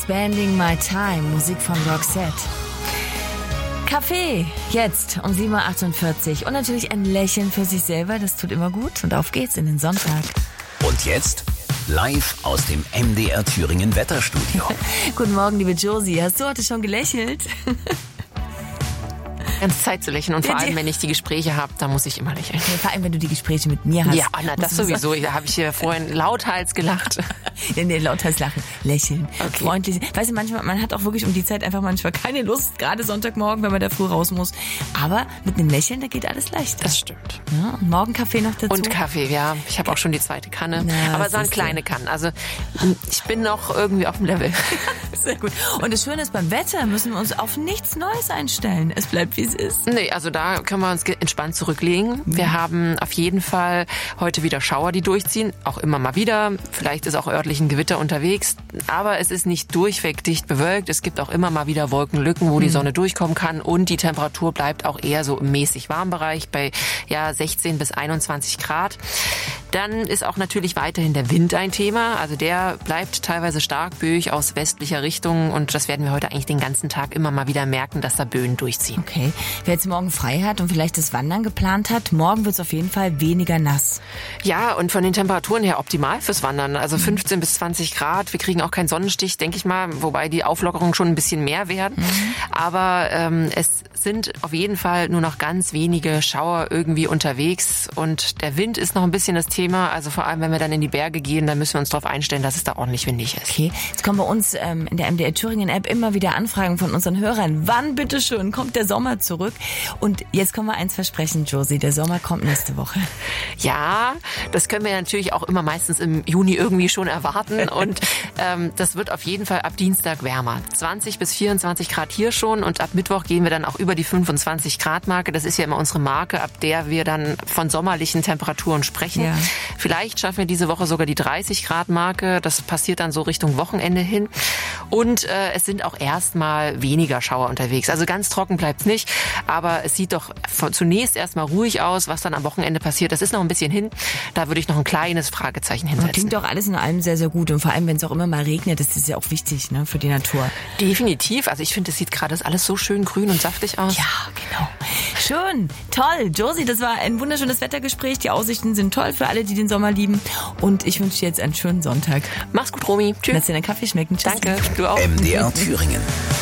Spending My Time, Musik von Roxette. Kaffee, jetzt um 7.48 Uhr. Und natürlich ein Lächeln für sich selber, das tut immer gut. Und auf geht's in den Sonntag. Und jetzt live aus dem MDR Thüringen Wetterstudio. Guten Morgen, liebe Josie. Hast du heute schon gelächelt? Ganze Zeit zu lächeln und vor allem, wenn ich die Gespräche habe, da muss ich immer lächeln. Vor allem, wenn du die Gespräche mit mir hast. Ja, na, das sowieso. Da habe ich hier vorhin lauthals gelacht. Nee, lauthals lachen, lächeln, okay. Freundlich. Weißt du, manchmal, man hat auch wirklich um die Zeit einfach manchmal keine Lust, gerade Sonntagmorgen, wenn man da früh raus muss. Aber mit einem Lächeln, da geht alles leichter. Das stimmt. Ja, und morgen Kaffee noch dazu. Und Kaffee, ja. Ich habe auch schon die zweite Kanne. Na, aber so eine kleine Kanne. Also ich bin noch irgendwie auf dem Level. Sehr gut. Und das Schöne ist, beim Wetter müssen wir uns auf nichts Neues einstellen. Es bleibt, wie es ist. Nee, also da können wir uns entspannt zurücklegen. Wir haben auf jeden Fall heute wieder Schauer, die durchziehen. Auch immer mal wieder. Vielleicht ist auch örtlich ein Gewitter unterwegs. Aber es ist nicht durchweg dicht bewölkt. Es gibt auch immer mal wieder Wolkenlücken, wo die Sonne durchkommen kann. Und die Temperatur bleibt auch eher so im mäßig warmen Bereich bei 16 bis 21 Grad. Dann ist auch natürlich weiterhin der Wind ein Thema. Also der bleibt teilweise stark böig aus westlicher Richtung. Und das werden wir heute eigentlich den ganzen Tag immer mal wieder merken, dass da Böen durchziehen. Okay. Wer jetzt morgen frei hat und vielleicht das Wandern geplant hat, morgen wird es auf jeden Fall weniger nass. Ja, und von den Temperaturen her optimal fürs Wandern. Also 15 bis 20 Grad. Wir kriegen auch keinen Sonnenstich, denke ich mal. Wobei die Auflockerungen schon ein bisschen mehr werden. Aber es sind auf jeden Fall nur noch ganz wenige Schauer irgendwie unterwegs. Und der Wind ist noch ein bisschen das Thema. Also vor allem, wenn wir dann in die Berge gehen, dann müssen wir uns darauf einstellen, dass es da ordentlich windig ist. Okay, jetzt kommen bei uns in der MDR Thüringen App immer wieder Anfragen von unseren Hörern. Wann, bitteschön, kommt der Sommer zurück? Und jetzt können wir eins versprechen, Josie, der Sommer kommt nächste Woche. Ja, das können wir natürlich auch immer meistens im Juni irgendwie schon erwarten. Und das wird auf jeden Fall ab Dienstag wärmer. 20 bis 24 Grad hier schon. Und ab Mittwoch gehen wir dann auch über die 25 Grad Marke. Das ist ja immer unsere Marke, ab der wir dann von sommerlichen Temperaturen sprechen. Ja. Vielleicht schaffen wir diese Woche sogar die 30 Grad Marke. Das passiert dann so Richtung Wochenende hin. Und es sind auch erstmal weniger Schauer unterwegs. Also ganz trocken bleibt's nicht. Aber es sieht doch zunächst erstmal ruhig aus, was dann am Wochenende passiert. Das ist noch ein bisschen hin. Da würde ich noch ein kleines Fragezeichen hinsetzen. Klingt doch alles in allem sehr, sehr gut. Und vor allem, wenn es auch immer mal regnet, das ist ja auch wichtig, ne, für die Natur. Definitiv. Also ich finde, es sieht gerade alles so schön grün und saftig aus. Ja, genau. Schön, toll. Josie, das war ein wunderschönes Wettergespräch. Die Aussichten sind toll für alle, die den Sommer lieben. Und ich wünsche dir jetzt einen schönen Sonntag. Mach's gut, Romy. Tschüss. Lass dir deinen Kaffee schmecken. Tschüss. Danke. Du auch. MDR Thüringen.